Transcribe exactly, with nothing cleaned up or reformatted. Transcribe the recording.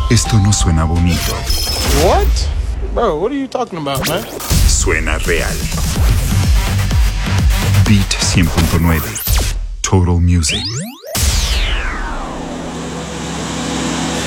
Esto no suena bonito. What? Bro, what are you talking about, man? Suena real. Beat cien punto nueve. Total Music.